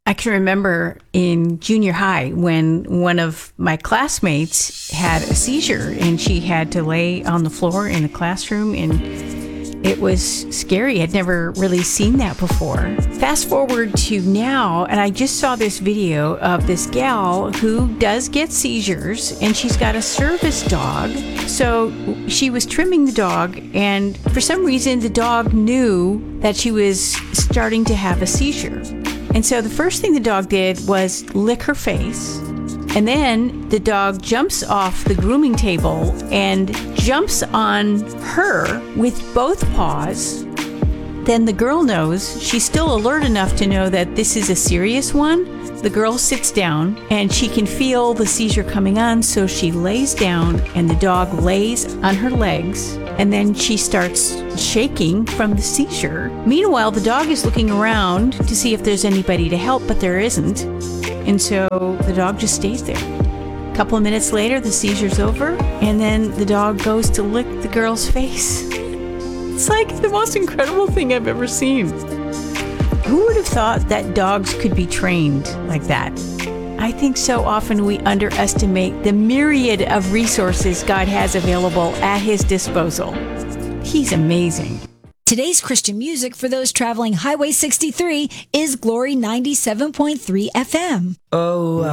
I can remember in junior high when one of my classmates had a seizure and she had to lay on the floor in the classroom, and it was scary. I'd never really seen that before. Fast forward to now, and I just saw this video of this gal who does get seizures, and she's got a service dog. So she was trimming the dog, and for some reason the dog knew that she was starting to have a seizure. And so the first thing the dog did was lick her face. And then the dog jumps off the grooming table and jumps on her with both paws. Then the girl knows, she's still alert enough to know that this is a serious one. The girl sits down and she can feel the seizure coming on, so she lays down and the dog lays on her legs, and then she starts shaking from the seizure. Meanwhile, the dog is looking around to see if there's anybody to help, but there isn't. And so the dog just stays there. A couple of minutes later, the seizure's over, and then the dog goes to lick the girl's face. It's like the most incredible thing I've ever seen. Who would have thought that dogs could be trained like that? I think so often we underestimate the myriad of resources God has available at His disposal. He's amazing. Today's Christian music for those traveling Highway 63 is Glory 97.3 FM. Oh,